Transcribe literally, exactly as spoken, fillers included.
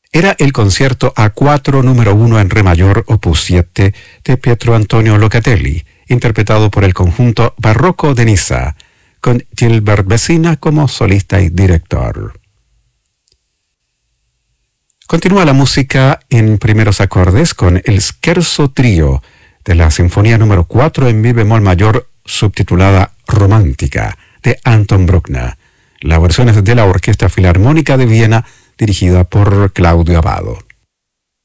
Era el concierto A cuatro número uno en Re mayor, opus siete, de Pietro Antonio Locatelli, interpretado por el conjunto Barroco de Niza, con Gilbert Messina como solista y director. Continúa la música en primeros acordes con el Scherzo Trío de la Sinfonía número cuatro en Mi bemol mayor, subtitulada Romántica, de Anton Bruckner. La versión es de la Orquesta Filarmónica de Viena, dirigida por Claudio Abbado.